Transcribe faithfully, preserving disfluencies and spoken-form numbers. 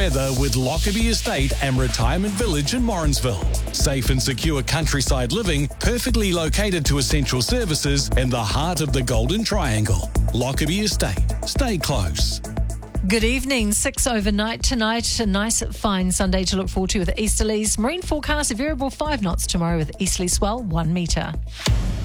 weather with Lockerbie Estate and Retirement Village in Morrinsville. Safe and secure countryside living, perfectly located to essential services in the heart of the Golden Triangle. Lockerbie Estate. Stay close. Good evening. Six overnight tonight. A nice, fine Sunday to look forward to with easterlies. Marine forecast, a variable five knots tomorrow with easterly swell one metre.